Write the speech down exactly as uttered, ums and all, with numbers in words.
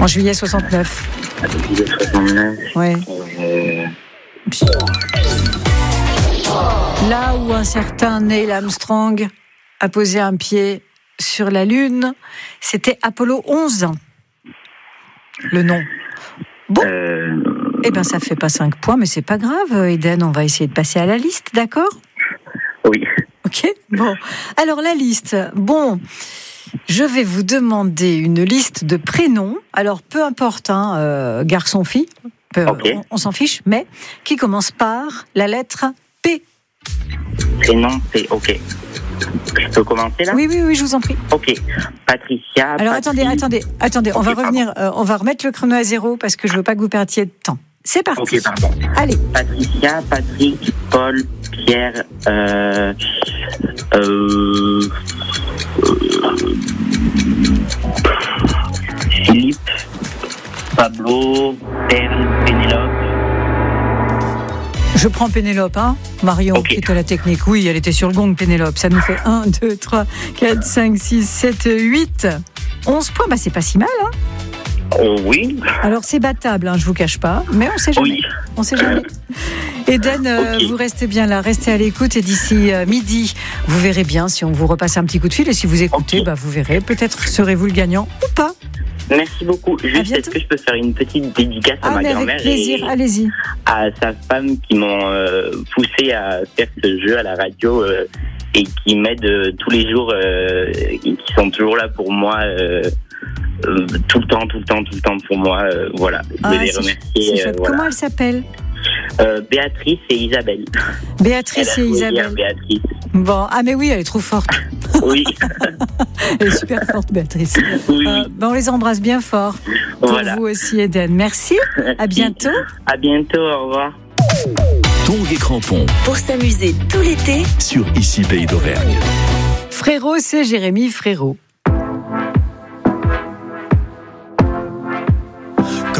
En juillet soixante-neuf. juillet soixante-neuf. Ouais. Euh... Là où un certain Neil Armstrong a posé un pied sur la Lune, c'était Apollo onze. Le nom. Bon. Euh... Eh bien, ça fait pas cinq points, mais c'est pas grave, Eden. On va essayer de passer à la liste, d'accord ? Oui. Ok, bon. Alors, la liste. Bon, je vais vous demander une liste de prénoms. Alors, peu importe, hein, euh, garçon, fille, peu, okay. on, on s'en fiche, mais qui commence par la lettre P. Prénom P, ok. Je peux commencer là ? Oui, oui, oui, je vous en prie. Ok. Patricia. Alors, Patrick... attendez, attendez, attendez. Okay, on va revenir, euh, on va remettre le chrono à zéro parce que je veux pas que vous perdiez de temps. C'est parti. Ok, pardon. Allez. Patricia, Patrick, Paul, Pierre, euh, euh, euh, Philippe, Pablo, Perne, Pénélope. Je prends Pénélope, hein Marion, okay. qui était la technique. Oui, elle était sur le gong, Pénélope. Ça nous fait un, deux, trois, quatre, cinq, six, sept, huit, onze points. Bah, c'est pas si mal, hein Oh, oui. Alors, c'est battable, hein, je vous cache pas. Mais on sait jamais. Oui. On sait jamais. Eden, euh, okay. vous restez bien là, restez à l'écoute. Et d'ici euh, midi, vous verrez bien si on vous repasse un petit coup de fil. Et si vous écoutez, okay. bah, vous verrez. Peut-être serez-vous le gagnant ou pas. Merci beaucoup. Juste, est-ce que je peux faire une petite dédicace à ah, ma mais grand-mère avec plaisir, et allez-y. à sa femme qui m'ont euh, poussé à faire ce jeu à la radio euh, et qui m'aident euh, tous les jours euh, et qui sont toujours là pour moi euh, euh, tout le temps, tout le temps, tout le temps pour moi. Euh, voilà, je voulais ah, les c'est remercier. Euh, voilà. Comment elle s'appelle ? euh, Béatrice et Isabelle. Béatrice et Isabelle. Béatrice. Bon, ah mais oui, elle est trop forte. Oui. Elle est super forte, Béatrice. Oui. Euh, ben on les embrasse bien fort. Pour voilà. vous aussi, Eden. Merci. Merci. À bientôt. À bientôt. Au revoir. Tongs et crampons. Pour s'amuser tout l'été. Sur Ici Pays d'Auvergne. Frérot, c'est Jérémy Frérot.